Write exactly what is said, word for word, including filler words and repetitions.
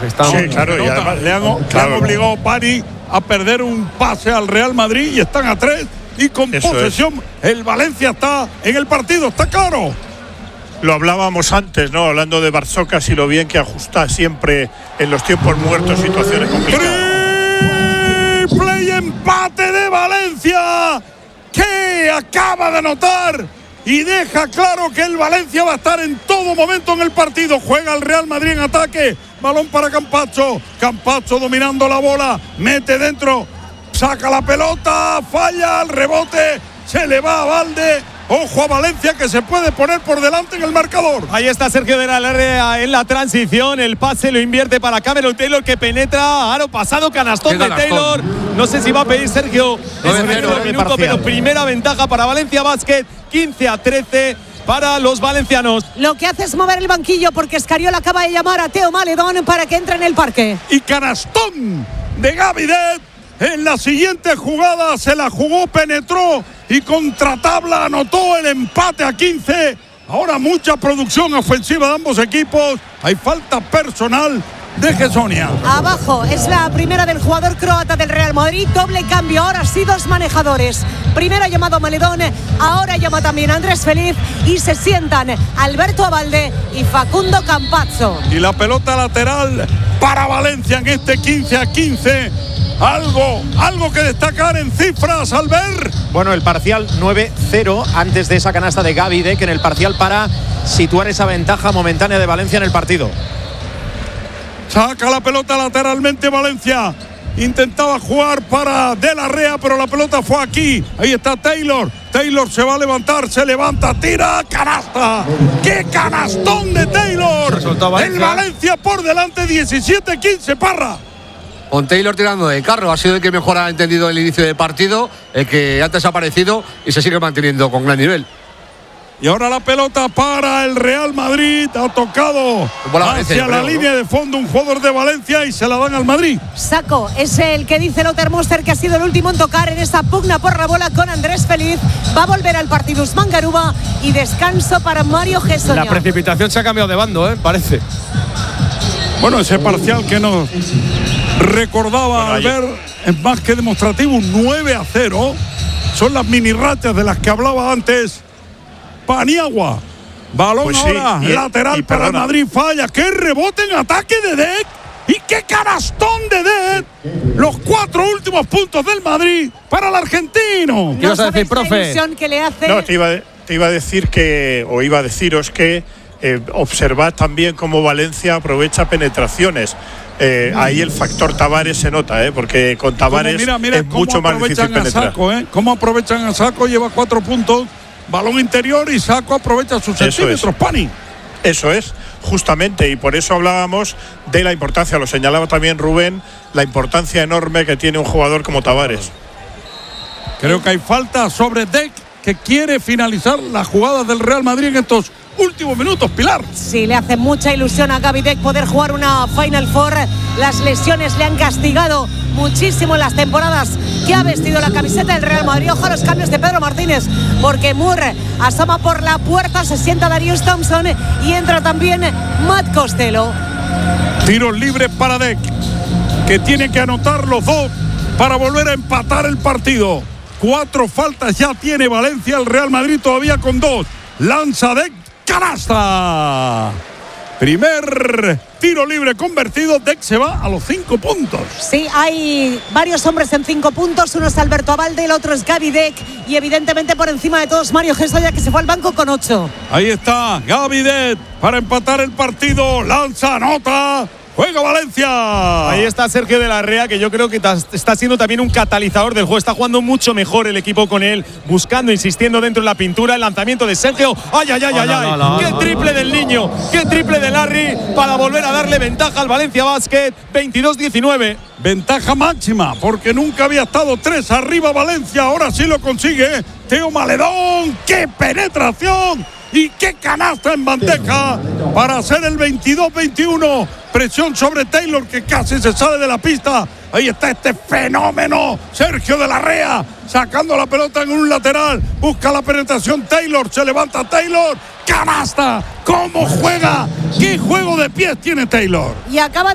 Están, sí, claro, y además le han, claro. le han obligado Pani a perder un pase al Real Madrid y están a tres y con Eso posesión. Es. El Valencia está en el partido, está claro. Lo hablábamos antes, ¿no? Hablando de Barsocas y lo bien que ajusta siempre en los tiempos muertos situaciones complicadas. Triple y empate de Valencia, que acaba de anotar y deja claro que el Valencia va a estar en todo momento en el partido. Juega el Real Madrid en ataque, balón para Campazzo, Campazzo dominando la bola, mete dentro, saca la pelota, falla, el rebote, se le va a Valde. Ojo a Valencia, que se puede poner por delante en el marcador. Ahí está Sergio de la Larrea en la transición. El pase lo invierte para Cameron Taylor, que penetra. Aro pasado, canastón de Taylor. No sé si va a pedir Sergio ese minuto, minuto pero primera ventaja para Valencia Basket. quince a trece para los valencianos. Lo que hace es mover el banquillo porque Escariola acaba de llamar a Teo Maledón para que entre en el parque. Y canastón de Gavidet. En la siguiente jugada se la jugó, penetró y contra tabla anotó el empate a quince. Ahora mucha producción ofensiva de ambos equipos. Hay falta personal de Gessonia. Abajo es la primera del jugador croata del Real Madrid. Doble cambio, ahora sí dos manejadores. Primero ha llamado Maledón, ahora llama también Andrés Feliz y se sientan Alberto Abalde y Facundo Campazzo. Y la pelota lateral para Valencia en este quince a quince. Algo, algo que destacar en cifras, Albert. Bueno, el parcial nueve cero antes de esa canasta de Gavidet, que en el parcial para situar esa ventaja momentánea de Valencia en el partido. Saca la pelota lateralmente Valencia. Intentaba jugar para De la Rea, pero la pelota fue aquí. Ahí está Taylor. Taylor se va a levantar, se levanta, tira, canasta. ¡Qué canastón de Taylor! El Valencia por delante, diecisiete quince, Parra. Con Taylor tirando de carro, ha sido el que mejor ha entendido el inicio del partido, el que antes ha aparecido y se sigue manteniendo con gran nivel. Y ahora la pelota para el Real Madrid, ha tocado hacia la línea de fondo un jugador de Valencia y se la dan al Madrid. Saco es el que dice Lothar Monster, que ha sido el último en tocar en esta pugna por la bola con Andrés Feliz. Va a volver al partido Usman Garuba y descanso para Mario Gessonia. La precipitación se ha cambiado de bando, ¿eh? Parece. Bueno, ese parcial que nos recordaba bueno, Albert es más que demostrativo, un nueve a cero. Son las mini rachas de las que hablaba antes Paniagua. Balón pues sí, ahora, y, lateral y para el Madrid, falla. ¡Qué rebote en ataque de Dec! ¡Y qué canastón de Dec! Los cuatro últimos puntos del Madrid para el argentino. ¿Qué vas a decir, profe? Que le hace... No, te iba, te iba a decir que, o iba a deciros que eh, observad también cómo Valencia aprovecha penetraciones. Eh, ahí el factor Tavares se nota, ¿eh? Porque con Tavares mira, mira, es mucho más difícil penetrar. Saco, ¿eh? ¿Cómo aprovechan a Saco? Lleva cuatro puntos, balón interior y Saco aprovecha sus eso centímetros, es. Pani. Eso es, justamente, y por eso hablábamos de la importancia, lo señalaba también Rubén, la importancia enorme que tiene un jugador como Tavares. Creo que hay falta sobre Dec, que quiere finalizar la jugada del Real Madrid en estos últimos minutos, Pilar. Sí, le hace mucha ilusión a Gavidet poder jugar una Final Four. Las lesiones le han castigado muchísimo en las temporadas que ha vestido la camiseta del Real Madrid. Ojo a los cambios de Pedro Martínez, porque Moore asoma por la puerta, se sienta Darius Thompson y entra también Matt Costello. Tiros libres para Dec, que tiene que anotar los dos para volver a empatar el partido. Cuatro faltas ya tiene Valencia, el Real Madrid todavía con dos. Lanza Dec, canasta. Primer tiro libre convertido. Dec se va a los cinco puntos. Sí, hay varios hombres en cinco puntos. Uno es Alberto Abalde, el otro es Gavidet y evidentemente por encima de todos Mario Gessonia, que se fue al banco con ocho. Ahí está Gavidet para empatar el partido. Lanza, anota. ¡Juega Valencia! Ahí está Sergio de la Rea, que yo creo que está siendo también un catalizador del juego. Está jugando mucho mejor el equipo con él, buscando, insistiendo dentro de la pintura. El lanzamiento de Sergio. ¡Ay, ay, ay, ay! ay. No, no, no, ¡Qué no, triple no, del no, niño! No. ¡Qué triple de Larry! Para volver a darle ventaja al Valencia Basket. veintidós diecinueve. Ventaja máxima, porque nunca había estado tres arriba Valencia. Ahora sí lo consigue Teo Maledón. ¡Qué penetración! Y qué canasta en bandeja para hacer el veintidós veintiuno. Presión sobre Taylor, que casi se sale de la pista. Ahí está este fenómeno, Sergio de la Rea, sacando la pelota en un lateral. Busca la penetración Taylor, se levanta Taylor. ¡Canasta! ¿Cómo juega? ¿Qué juego de pies tiene Taylor? Y acaba